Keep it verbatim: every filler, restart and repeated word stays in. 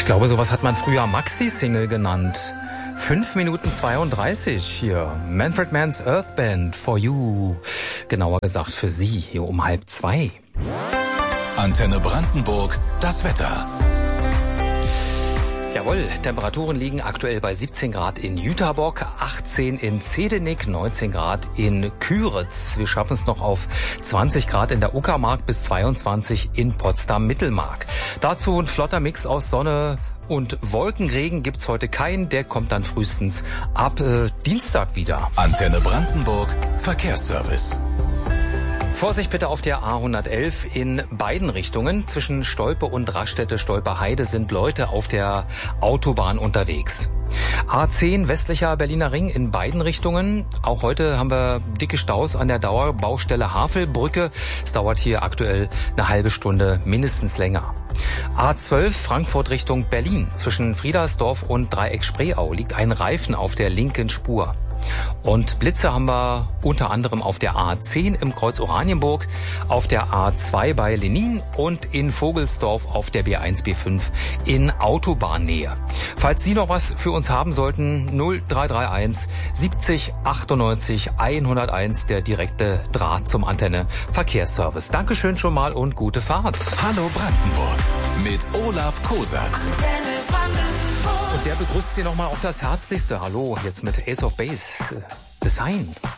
Ich glaube, sowas hat man früher Maxi-Single genannt. fünf Minuten zweiunddreißig hier. Manfred Mann's Earth Band for You. Genauer gesagt für Sie hier um halb zwei. Antenne Brandenburg, das Wetter. Jawohl, Temperaturen liegen aktuell bei siebzehn Grad in Jüterbock, achtzehn in Zedenik, neunzehn Grad in Küritz. Wir schaffen es noch auf zwanzig Grad in der Uckermark bis zweiundzwanzig in Potsdam-Mittelmark. Dazu ein flotter Mix aus Sonne und Wolkenregen gibt's heute keinen. Der kommt dann frühestens ab äh, Dienstag wieder. Antenne Brandenburg, Verkehrsservice. Vorsicht bitte auf der A hundertelf in beiden Richtungen. Zwischen Stolpe und Raststätte Stolpe-Heide sind Leute auf der Autobahn unterwegs. A zehn westlicher Berliner Ring in beiden Richtungen. Auch heute haben wir dicke Staus an der Dauerbaustelle Havelbrücke. Es dauert hier aktuell eine halbe Stunde mindestens länger. A zwölf Frankfurt Richtung Berlin. Zwischen Friedersdorf und Dreieck Spreeau liegt ein Reifen auf der linken Spur. Und Blitze haben wir unter anderem auf der A zehn im Kreuz Oranienburg, auf der A zwei bei Lenin und in Vogelsdorf auf der B eins B fünf in Autobahnnähe. Falls Sie noch was für uns haben sollten, null drei drei eins siebzig achtundneunzig hunderteins, der direkte Draht zum Antenne Verkehrsservice. Dankeschön schon mal und gute Fahrt. Hallo Brandenburg mit Olaf Kosat. Und der begrüßt Sie nochmal auf das Herzlichste. Hallo, jetzt mit Ace of Base. Design.